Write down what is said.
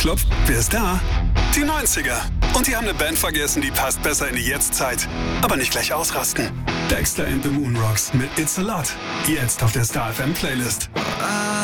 Nachklopft, wer ist da? Die 90er. Und die haben eine Band vergessen, die passt besser in die Jetztzeit. Aber nicht gleich ausrasten. Dexter and the Moonrocks mit It's a Lot. Jetzt auf der Star FM Playlist.